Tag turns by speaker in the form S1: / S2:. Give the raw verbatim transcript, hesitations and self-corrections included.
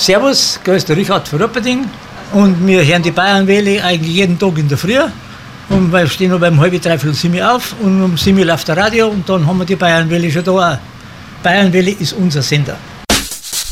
S1: Servus, grüß der Richard von Rupperding. Und wir hören die Bayernwelle eigentlich jeden Tag in der Früh. Und wir stehen noch beim halb dreiviertel sieben auf und um sieben läuft der Radio und dann haben wir die Bayernwelle schon da. Bayernwelle ist unser Sender.